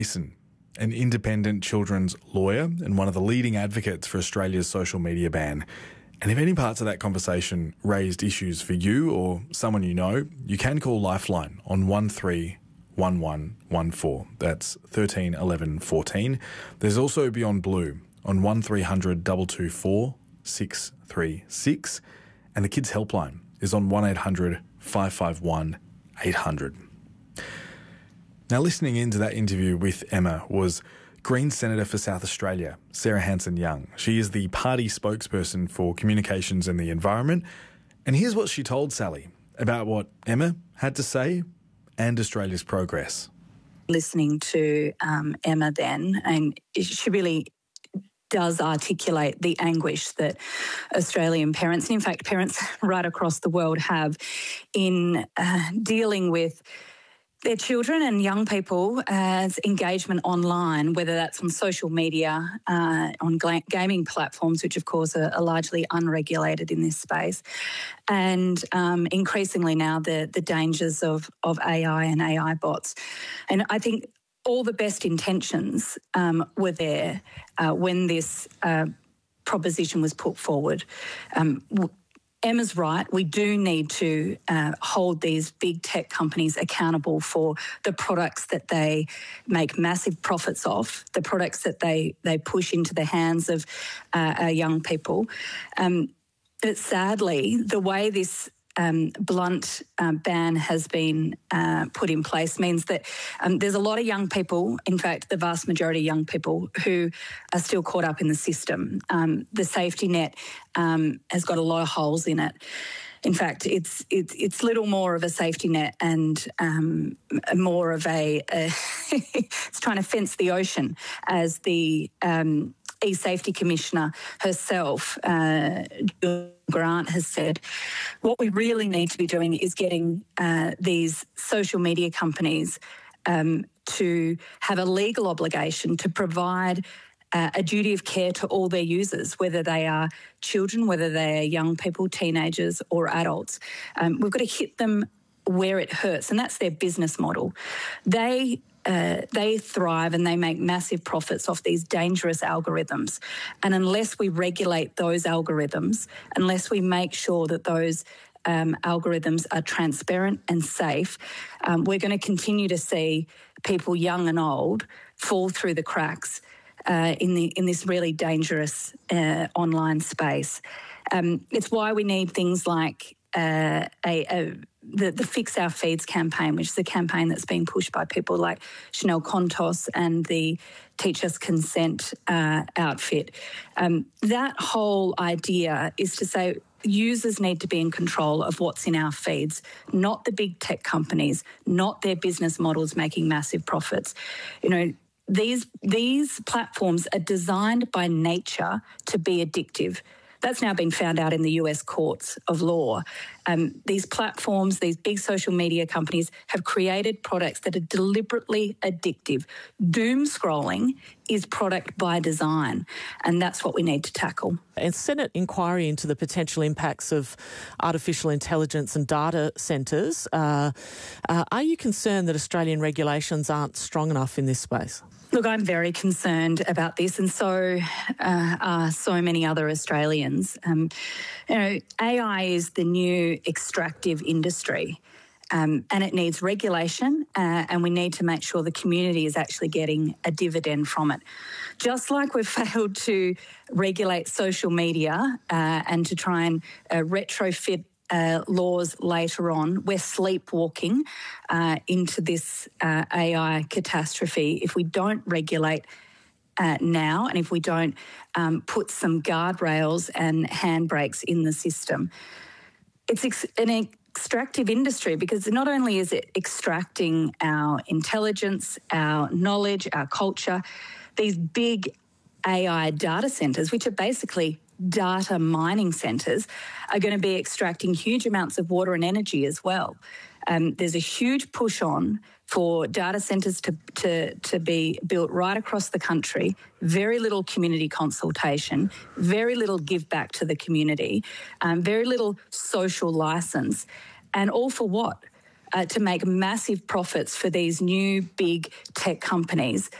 Mason, an independent children's lawyer and one of the leading advocates for Australia's social media ban. And if any parts of that conversation raised issues for you or someone you know, you can call Lifeline on 131114. That's 13 11 14. There's also Beyond Blue on 1300 224 636. And the Kids Helpline is on 1800 551 800. Now, listening into that interview with Emma was Greens Senator for South Australia, Sarah Hanson-Young. She is the party spokesperson for communications and the environment. And here's what she told Sally about what Emma had to say and Australia's progress. Listening to Emma then, and she really does articulate the anguish that Australian parents, and in fact parents right across the world, have in dealing with their children and young people as engagement online, whether that's on social media, on gaming platforms, which of course are largely unregulated in this space, and increasingly now the dangers of AI and AI bots. And I think all the best intentions were there when this proposition was put forward. Emma's right. We do need to hold these big tech companies accountable for the products that they make massive profits off, the products that they push into the hands of our young people. But sadly, the way this blunt ban has been put in place means that there's a lot of young people, in fact, the vast majority of young people, who are still caught up in the system. The safety net has got a lot of holes in it. In fact, it's little more of a safety net and more of it's trying to fence the ocean, as the e-safety commissioner herself, Grant, has said. What we really need to be doing is getting these social media companies to have a legal obligation to provide a duty of care to all their users, whether they are children, whether they are young people, teenagers or adults. We've got to hit them where it hurts, and that's their business model. They thrive and they make massive profits off these dangerous algorithms. And unless we regulate those algorithms, unless we make sure that those algorithms are transparent and safe, we're going to continue to see people, young and old, fall through the cracks in this really dangerous online space. It's why we need things like the Fix Our Feeds campaign, which is a campaign that's being pushed by people like Chanel Contos and the Teach Us Consent outfit. That whole idea is to say users need to be in control of what's in our feeds, not the big tech companies, not their business models making massive profits. You know, these platforms are designed by nature to be addictive. That's now been found out in the US courts of law. These platforms, these big social media companies have created products that are deliberately addictive. Doom scrolling is product by design, and that's what we need to tackle. A Senate inquiry into the potential impacts of artificial intelligence and data centres. Are you concerned that Australian regulations aren't strong enough in this space? Look, I'm very concerned about this, and so are so many other Australians. AI is the new extractive industry, and it needs regulation, and we need to make sure the community is actually getting a dividend from it. Just like we've failed to regulate social media and to try and retrofit laws later on, we're sleepwalking into this AI catastrophe if we don't regulate now, and if we don't put some guardrails and handbrakes in the system. It's an extractive industry because not only is it extracting our intelligence, our knowledge, our culture, these big AI data centres, which are basically data mining centres, are going to be extracting huge amounts of water and energy as well. There's a huge push on for data centres to be built right across the country, very little community consultation, very little give back to the community, very little social licence, and all for what? to make massive profits for these new big tech companies.